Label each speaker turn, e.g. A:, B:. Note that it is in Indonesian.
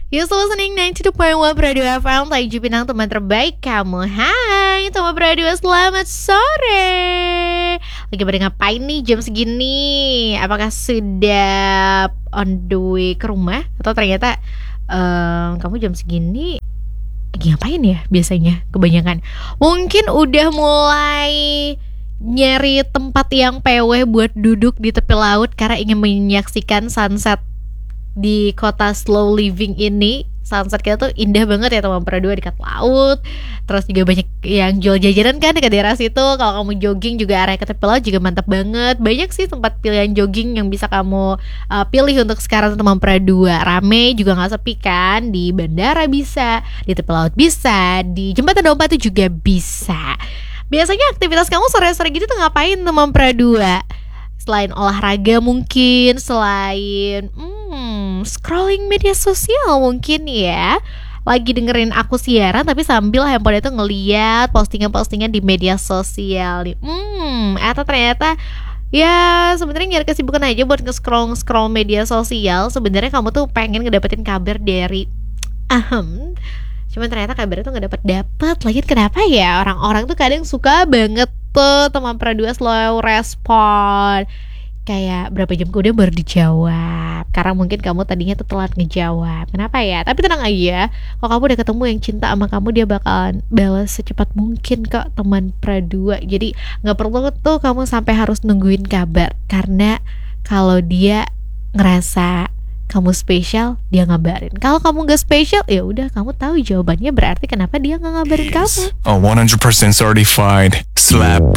A: You still listening 92.1 Radio FM, Taiju Pinang, teman terbaik kamu. Hai teman Radio, selamat sore. Lagi pada ngapain nih jam segini? Apakah sudah on the way ke rumah? Atau ternyata kamu jam segini lagi ngapain ya biasanya kebanyakan? Mungkin udah mulai nyari tempat yang PW buat duduk di tepi laut karena ingin menyaksikan sunset di kota slow living ini. Sunset kita tuh indah banget ya teman Pradua, dekat laut. Terus juga banyak yang jual jajanan kan dekat daerah situ. Kalau kamu jogging juga area ke tepi laut juga mantap banget. Banyak sih tempat pilihan jogging yang bisa kamu pilih untuk sekarang teman Pradua. Rame juga gak sepi kan. Di bandara bisa, di tepi laut bisa, di jembatan Dompa itu juga bisa. Biasanya aktivitas kamu sore-sore gitu tuh ngapain teman Pradua? Selain olahraga mungkin, selain scrolling media sosial mungkin ya. Lagi dengerin aku siaran tapi sambil handphone itu ngeliat postingan-postingan di media sosial nih. Atau ternyata ya sebenarnya nyari kesibukan aja buat nge-scroll media sosial. Sebenarnya kamu tuh pengen ngedapetin kabar dari cuman ternyata kabarnya tuh gak dapet. Lagian kenapa ya orang-orang tuh kadang suka banget tuh teman Pradua slow respon. Kayak berapa jam kemudian baru dijawab, karena mungkin kamu tadinya tuh telat ngejawab. Kenapa ya? Tapi tenang aja, kalau kamu udah ketemu yang cinta sama kamu, dia bakalan balas secepat mungkin kok teman Pradua. Jadi gak perlu tuh kamu sampai harus nungguin kabar, karena kalau dia ngerasa kamu spesial, dia ngabarin. Kalau kamu gak spesial, ya udah kamu tahu jawabannya, berarti kenapa dia gak ngabarin kamu.
B: A 100% certified slap